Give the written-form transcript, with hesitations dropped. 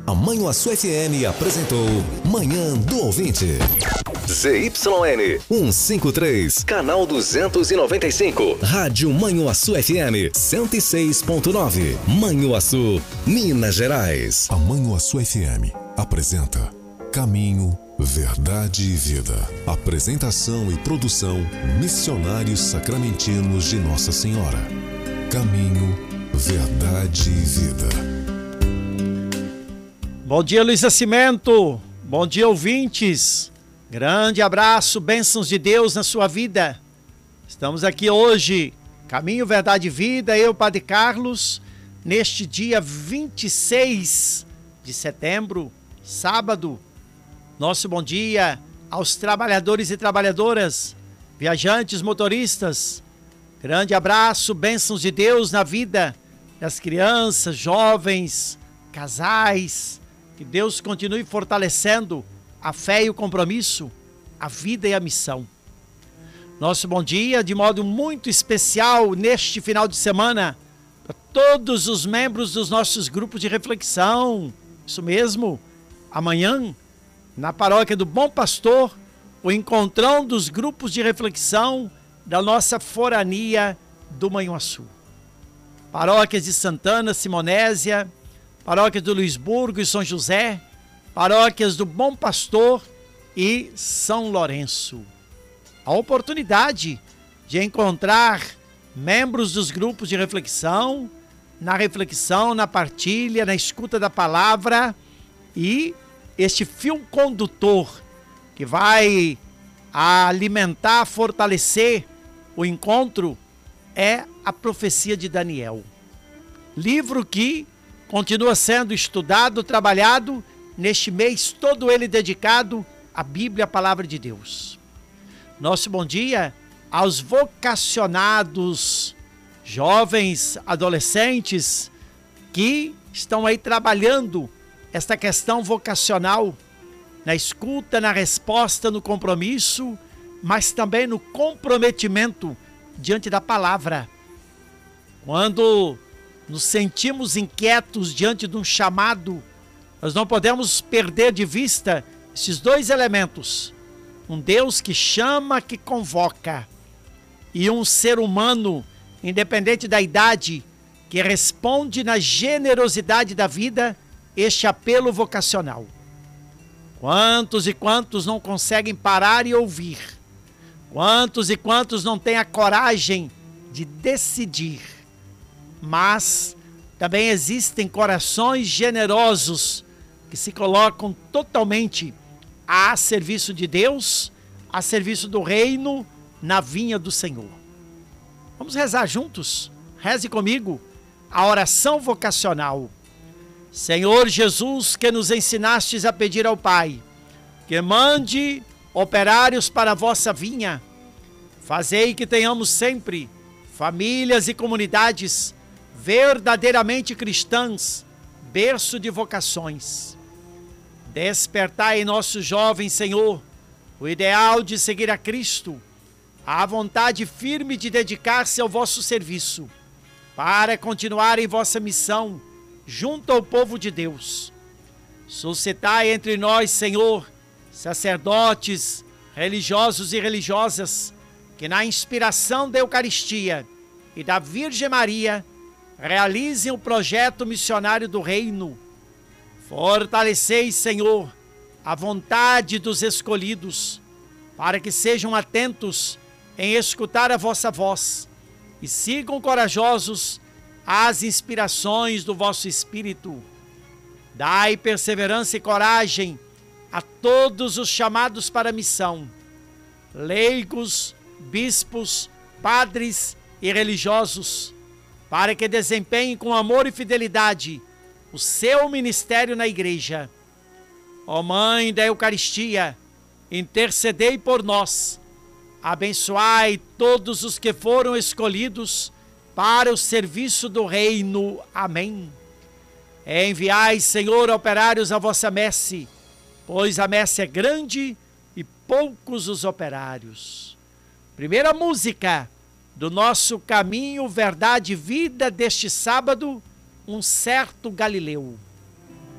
A Manhuaçu FM apresentou Manhã do Ouvinte. ZYN 153, canal 295. Rádio Manhuaçu FM 106.9. Manhuaçu, Minas Gerais. A Manhuaçu FM apresenta Caminho, Verdade e Vida. Apresentação e produção Missionários Sacramentinos de Nossa Senhora. Caminho, Verdade e Vida. Bom dia, Luiz Nascimento. Bom dia, ouvintes. Grande abraço, bênçãos de Deus na sua vida. Estamos aqui hoje, Caminho, Verdade e Vida, eu, Padre Carlos, neste dia 26 de setembro, sábado. Nosso bom dia aos trabalhadores e trabalhadoras, viajantes, motoristas. Grande abraço, bênçãos de Deus na vida das crianças, jovens, casais. Que Deus continue fortalecendo a fé e o compromisso, a vida e a missão. Nosso bom dia de modo muito especial neste final de semana para todos os membros dos nossos grupos de reflexão. Isso mesmo, amanhã, na paróquia do Bom Pastor, o encontrão dos grupos de reflexão da nossa forania do Manhuaçu. Paróquias de Santana, Simonésia, paróquias do Luisburgo e São José, paróquias do Bom Pastor e São Lourenço. A oportunidade de encontrar membros dos grupos de reflexão, na partilha, na escuta da palavra e este fio condutor que vai alimentar, fortalecer o encontro é a profecia de Daniel. Livro que continua sendo estudado, trabalhado neste mês, todo ele dedicado à Bíblia, a Palavra de Deus. Nosso bom dia aos vocacionados, jovens, adolescentes, que estão aí trabalhando esta questão vocacional, na escuta, na resposta, no compromisso, mas também no comprometimento diante da palavra. Quando nos sentimos inquietos diante de um chamado, nós não podemos perder de vista esses dois elementos. Um Deus que chama, que convoca, e um ser humano, independente da idade, que responde na generosidade da vida este apelo vocacional. Quantos e quantos não conseguem parar e ouvir? Quantos e quantos não têm a coragem de decidir? Mas também existem corações generosos que se colocam totalmente a serviço de Deus, a serviço do reino, na vinha do Senhor. Vamos rezar juntos? Reze comigo a oração vocacional. Senhor Jesus, que nos ensinastes a pedir ao Pai, que mande operários para a vossa vinha, fazei que tenhamos sempre famílias e comunidades verdadeiramente cristãs, berço de vocações. Despertai em nossos jovens, Senhor, o ideal de seguir a Cristo, a vontade firme de dedicar-se ao vosso serviço, para continuar em vossa missão, junto ao povo de Deus. Suscitai entre nós, Senhor, sacerdotes, religiosos e religiosas, que na inspiração da Eucaristia e da Virgem Maria, realizem o projeto missionário do reino. Fortalecei, Senhor, a vontade dos escolhidos, para que sejam atentos em escutar a vossa voz e sigam corajosos as inspirações do vosso Espírito. Dai perseverança e coragem a todos os chamados para a missão, leigos, bispos, padres e religiosos, para que desempenhem com amor e fidelidade o seu ministério na igreja. Ó Mãe da Eucaristia, intercedei por nós, abençoai todos os que foram escolhidos para o serviço do reino. Amém. Enviai, Senhor, operários à vossa messe, pois a messe é grande e poucos os operários. Primeira música do nosso Caminho, Verdade e Vida deste sábado, Um Certo Galileu.